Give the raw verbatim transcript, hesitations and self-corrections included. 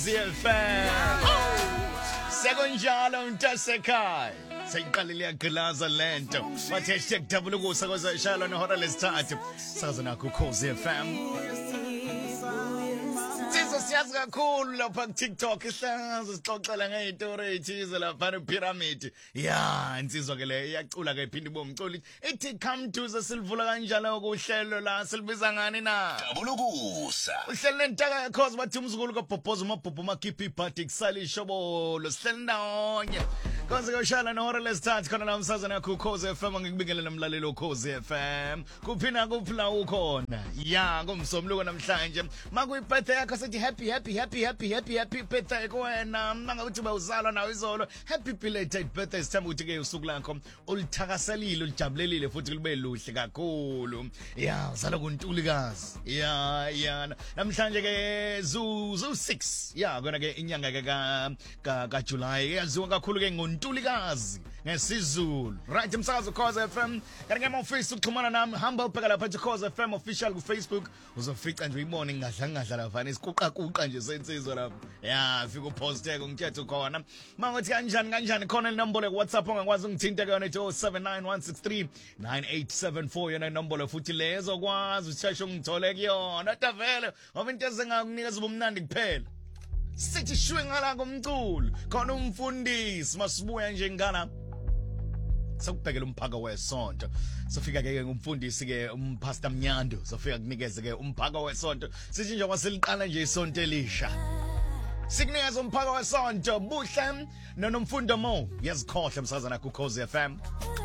Zilfan sekunjalo Ntasekhaya seyiqalile yaglaza lento wathi hashtag double ukusa kwezeshalo nehora lesithathu saza nakho Ukhozi F M siyazi kakhulu lapha ku TikTok ihlazo sixoxela ngezitori ethize lapha ePyramid ya insizwa ke le iyacula ke iphinde bomculi ithi come to silvula kanjalo ukuhlelo la silibiza ngani na double ukusa uhlelo lentaka cause bathi umzukulu kaBhobhoza uMabhubhu makhiphi party kusali shobo lo sihleli ndawonye konke koshala nehora lesithathu khona la umsaza nakho Ukhozi F M ngikubingelela nomlaleli Ukhozi F M kuphina kuphla ukhona ya ngomsomluko namhlanje makuyi birthday yakho sithi happy happy happy happy happy happy birthday kuwena mangakuthi bawuzalwa nawe izolo happy belated birthday sithemba ukuthi ke usuku lakho ulithakaselile ulijabulelile futhi libe luhle kakhulu ya uzalwa kuNtulikazi ya ya namhlanje ke zu zu six ya kona ke inyanga ke ka ka July yaziwa kakhulu ke ngoNtulikazi ngesizulu right umsakazo Ukhozi F M kanti ngema office ukuxhumana nami hamba ubheka lapha Ukhozi F M official ku Facebook uzofica nje uyibone ngadla ngadla lapha isiquqa kuqa nje sensizwa lapha ya fika uposte ke ngikhethe khona mangathi kanjani kanjani khona inombolo ku WhatsApp ongakwazi ungithinta ke yona oh seven nine one six three nine eight seven four yona inombolo futhi lezo kwazi usheshe ungithole kuyona tavele ngoba into ezengakunikeza ubumnandi kuphela sithi shwe ngala komculo khona umfundisi masibuya nje ngana sokubhekela umphaka wesonto sofika ke ngumfundisi ke umpastor Mnyando sofika kunikeze ke umphaka wesonto sithi nje kwaseliqala nje isonto elisha sikunikeza umphaka wesonto buhle nonomfundo mo yazikhohle msazana ku Ukhozi F M.